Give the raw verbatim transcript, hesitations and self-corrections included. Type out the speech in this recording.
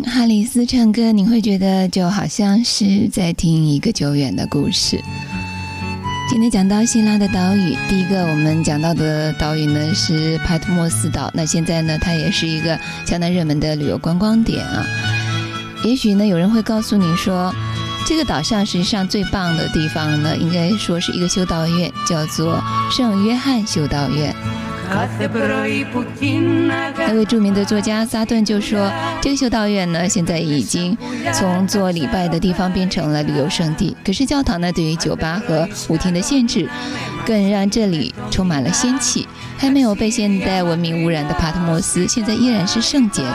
哈里斯唱歌，你会觉得就好像是在听一个久远的故事。今天讲到希腊的岛屿，第一个我们讲到的岛屿呢是帕特莫斯岛，那现在呢它也是一个相当热门的旅游观光点啊。也许呢有人会告诉你说，这个岛上实际上最棒的地方呢，应该说是一个修道院，叫做圣约翰修道院。那位著名的作家萨顿就说，这个修道院呢现在已经从做礼拜的地方变成了旅游胜地，可是教堂呢对于酒吧和舞厅的限制更让这里充满了仙气。还没有被现代文明污染的帕特莫斯现在依然是圣洁